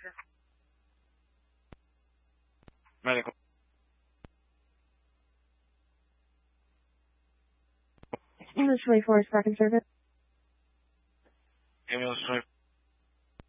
Medical. English 24 Spark and Service. Ambulance 24.